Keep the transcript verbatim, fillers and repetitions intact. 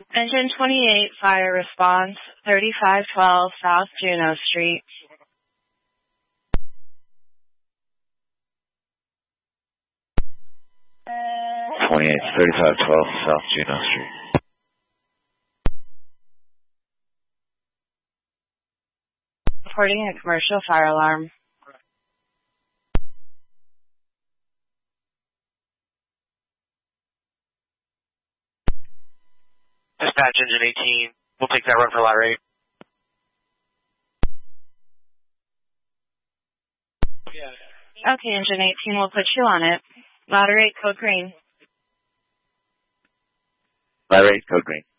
Engine twenty-eight, fire response, thirty-five twelve South Juno Street. twenty-eight, thirty-five twelve South Juno Street. Reporting a commercial fire alarm. Dispatch engine eighteen. We'll take that run for ladder eight. Okay, engine eighteen, we'll put you on it. Ladder eight, code green. Ladder eight, code green.